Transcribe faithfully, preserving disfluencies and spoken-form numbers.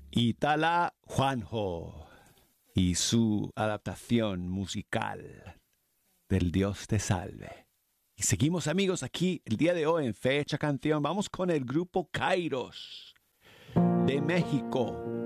Itala Juanjo y su adaptación musical del Dios te salve. Y seguimos, amigos, aquí el día de hoy en Fecha Canción. Vamos con el grupo Kairos de México.